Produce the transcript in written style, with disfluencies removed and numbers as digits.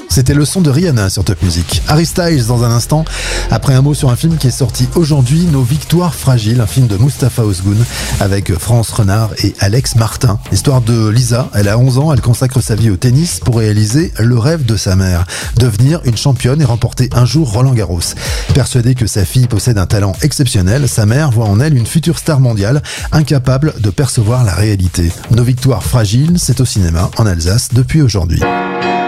C'était le son de Rihanna sur Top Music. Harry Styles dans un instant. Après un mot sur un film qui est sorti aujourd'hui, Nos Victoires Fragiles, un film de Mustapha Osgoun avec France Renard et Alex Martin. L'histoire de Lisa, elle a 11 ans, elle consacre sa vie au tennis pour réaliser le rêve de sa mère, devenir une championne et remporter un jour Roland-Garros. Persuadée que sa fille possède un talent exceptionnel, sa mère voit en elle une future star mondiale, incapable de percevoir la réalité. Nos Victoires Fragiles, c'est au cinéma en Alsace depuis aujourd'hui.